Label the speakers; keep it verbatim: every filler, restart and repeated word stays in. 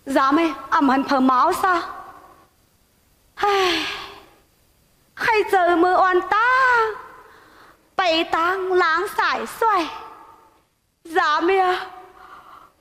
Speaker 1: Dạ mẹ, ẩm hẳn phở máu sao? Hay giờ mơ oan ta bày tang láng sải xoay. Dạ mẹ